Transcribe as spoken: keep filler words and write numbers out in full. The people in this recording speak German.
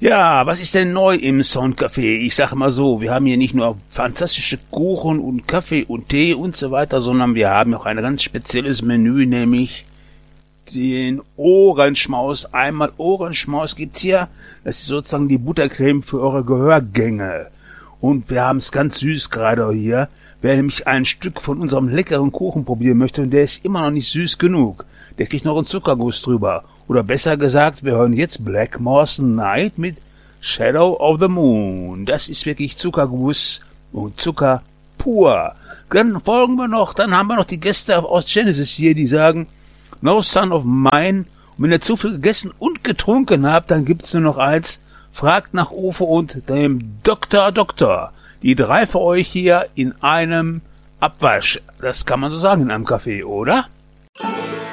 Ja, was ist denn neu im Soundcafé? Ich sage mal so, wir haben hier nicht nur fantastische Kuchen und Kaffee und Tee und so weiter, sondern wir haben auch ein ganz spezielles Menü, nämlich den Ohrenschmaus. Einmal Ohrenschmaus gibt's hier. Das ist sozusagen die Buttercreme für eure Gehörgänge. Und wir haben es ganz süß gerade hier. Wer nämlich ein Stück von unserem leckeren Kuchen probieren möchte und der ist immer noch nicht süß genug, der kriegt noch einen Zuckerguss drüber. Oder besser gesagt, wir hören jetzt Blackmore's Night mit Shadow of the Moon. Das ist wirklich Zuckerguss und Zucker pur. Dann folgen wir noch, dann haben wir noch die Gäste aus Genesis hier, die sagen, No Son of Mine. Und wenn ihr zu viel gegessen und getrunken habt, dann gibt's nur noch eins. Fragt nach Uwe und dem Doktor Doktor. Die drei für euch hier in einem Abwasch. Das kann man so sagen in einem Café, oder?